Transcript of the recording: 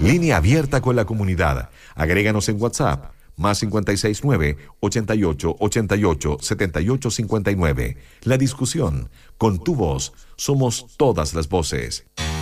Línea abierta con la comunidad. Agréganos en WhatsApp. Más 569-8888-7859. La discusión. Con tu voz. Somos todas las voces.